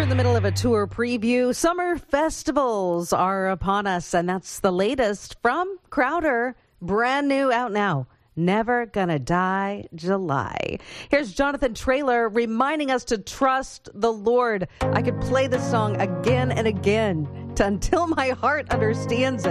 We're in the middle of a tour preview. Summer festivals are upon us, and that's the latest from Crowder. Brand new, out now. Never Gonna Die July. Here's Jonathan Traylor reminding us to trust the Lord. I could play this song again and again until my heart understands it.